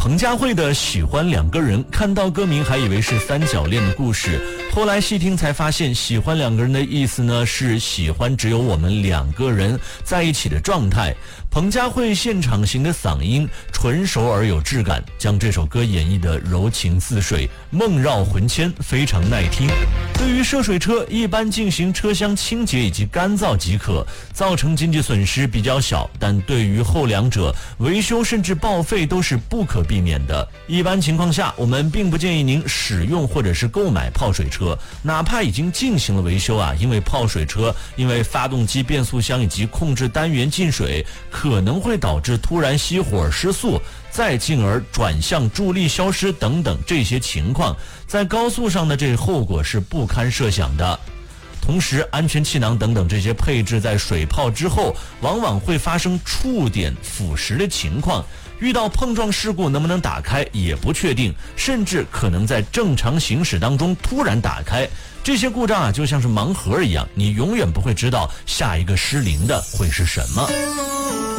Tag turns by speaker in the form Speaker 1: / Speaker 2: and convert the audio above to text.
Speaker 1: 彭佳慧的《喜欢两个人》，看到歌名还以为是三角恋的故事，后来细听才发现，喜欢两个人的意思呢是喜欢只有我们两个人在一起的状态。彭佳慧现场型的嗓音纯熟而有质感，将这首歌演绎的柔情似水，梦绕魂牵，非常耐听。对于涉水车，一般进行车厢清洁以及干燥即可，造成经济损失比较小，但对于后两者，维修甚至报废都是不可避免的。一般情况下，我们并不建议您使用或者是购买泡水车，哪怕已经进行了维修因为泡水车因为发动机、变速箱以及控制单元进水，可能会导致突然熄火失速，再进而转向助力消失等等这些情况，在高速上的这后果是不堪设想的。同时，安全气囊等等这些配置在水泡之后，往往会发生触点腐蚀的情况，遇到碰撞事故能不能打开也不确定，甚至可能在正常行驶当中突然打开。这些故障就像是盲盒一样，你永远不会知道下一个失灵的会是什么。